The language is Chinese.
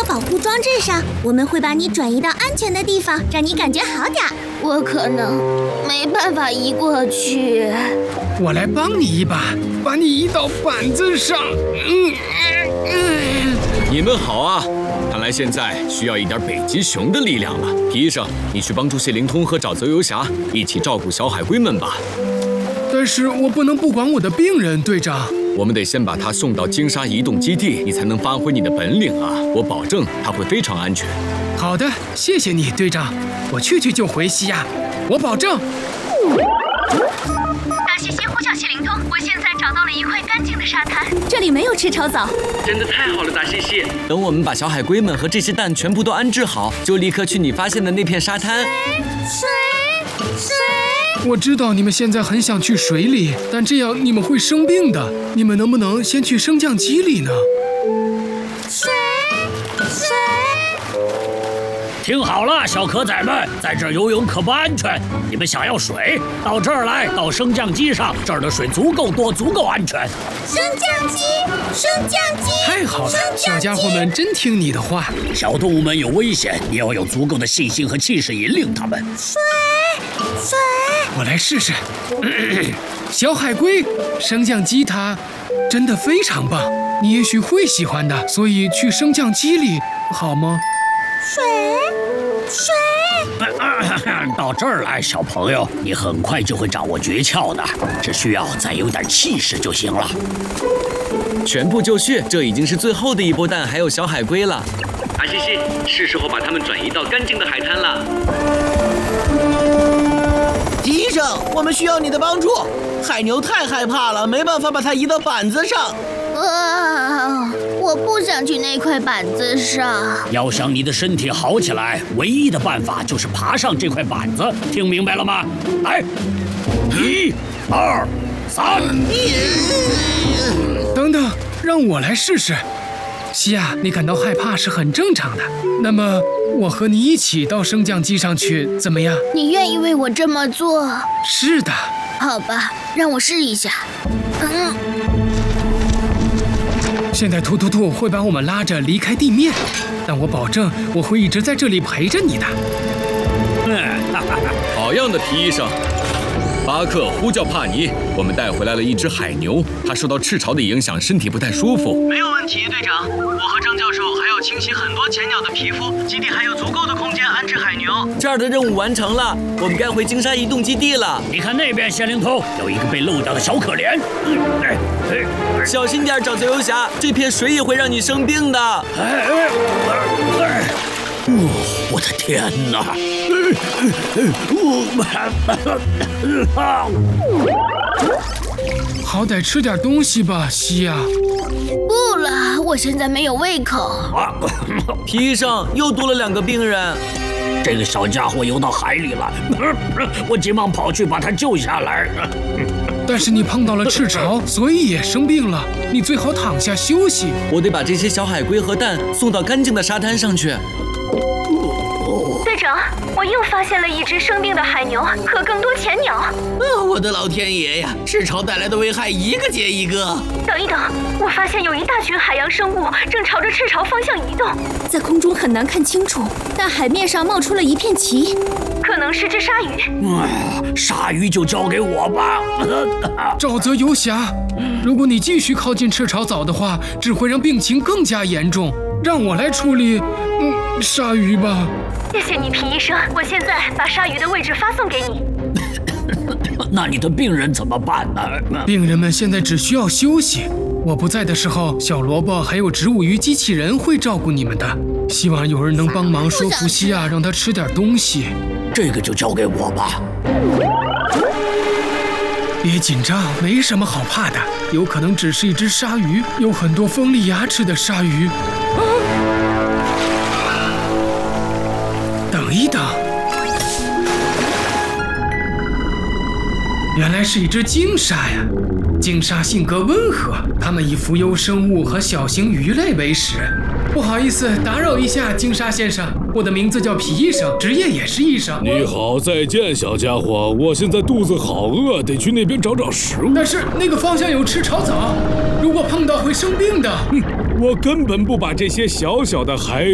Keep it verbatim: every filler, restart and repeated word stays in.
保护装置上，我们会把你转移到安全的地方，让你感觉好点儿。 我可能没办法移过去。 我来帮你一把，把你移到板子上。嗯嗯。 你们好啊！看来现在需要一点北极熊的力量了。皮医生，你去帮助谢灵通和沼泽游侠一起照顾小海龟们吧。 但是我不能不管我的病人，队长。 我们得先把他送到鲸鲨移动基地，你才能发挥你的本领啊！我保证他会非常安全。 好的，谢谢你，队长。我去去就回西亚，我保证。 大西西呼叫谢灵通，我现在找到了一块干净的沙滩， 这里没有赤潮藻。 真的太好了，大西西。 等我们把小海龟们和这些蛋全部都安置好，就立刻去你发现的那片沙滩。 水，水。 我知道你们现在很想去水里，但这样你们会生病的。你们能不能先去升降机里呢？ 水，水。 听好了，小壳仔们，在这儿游泳可不安全。你们想要水，到这儿来，到升降机上，这儿的水足够多，足够安全。 升降机，升降机。 太好了，小家伙们真听你的话。 小动物们有危险，你要有足够的信心和气势引领他们。 水，水。 我来试试。小海龟，升降机它真的非常棒，你也许会喜欢的。所以去升降机里好吗？ 水，水。 到这儿来，小朋友，你很快就会掌握诀窍的，只需要再有点气势就行了。 全部就绪，这已经是最后的一波蛋，还有小海龟了。 阿西西，是时候把它们转移到干净的海滩了。 医生，我们需要你的帮助。海牛太害怕了，没办法把它移到板子上。 啊！我不想去那块板子上。 要想你的身体好起来，唯一的办法就是爬上这块板子，听明白了吗？来，一、二、三。 等等，让我来试试。西亚，你感到害怕是很正常的。那么，我和你一起到升降机上去，怎么样？ 你愿意为我这么做？ 是的。 好吧，让我试一下。嗯。 现在突突兔会把我们拉着离开地面，但我保证我会一直在这里陪着你的。 好样的，皮医生！巴克呼叫帕尼，我们带回来了一只海牛，它受到赤潮的影响，身体不太舒服。 没有问题，队长。我和张教授还要清洗很多前鸟的皮肤，基地还有足够的空间安置海牛。 这儿的任务完成了，我们该回鲸鲨移动基地了。 你看那边，谢灵通有一个被漏掉的小可怜。嗯哎哎、小心点，沼泽游侠，这片水也会让你生病的。哎哎哎哦，我的天哪！ 好歹吃点东西吧，西亚。 不了，我现在没有胃口。 皮医生又多了两个病人。 这个小家伙游到海里了，我急忙跑去把他救下来。 但是你碰到了赤潮，所以也生病了。你最好躺下休息。 我得把这些小海龟和蛋送到干净的沙滩上去。 队长，我又发现了一只生病的海牛和更多前鸟。 啊，我的老天爷呀！赤潮带来的危害一个接一个。 等一等，我发现有一大群海洋生物正朝着赤潮方向移动， 在空中很难看清楚，但海面上冒出了一片旗， 可能是只鲨鱼。 哎，鲨鱼就交给我吧。 沼泽游侠，如果你继续靠近赤潮藻的话，只会让病情更加严重。让我来处理，嗯，鲨鱼吧。 谢谢你，皮医生。我现在把鲨鱼的位置发送给你。 那你的病人怎么办呢？ 病人们现在只需要休息。我不在的时候，小萝卜还有植物鱼机器人会照顾你们的。希望有人能帮忙说服西亚，让他吃点东西。 这个就交给我吧。 别紧张，没什么好怕的，有可能只是一只鲨鱼，有很多锋利牙齿的鲨鱼。啊！等一等，原来是一只鲸鲨呀！鲸鲨性格温和，它们以浮游生物和小型鱼类为食。不好意思，打扰一下，鲸鲨先生，我的名字叫皮医生，职业也是医生。 你好，再见，小家伙。我现在肚子好饿，得去那边找找食物。 但是那个方向有赤潮藻，如果碰到会生病的。 哼，我根本不把这些小小的海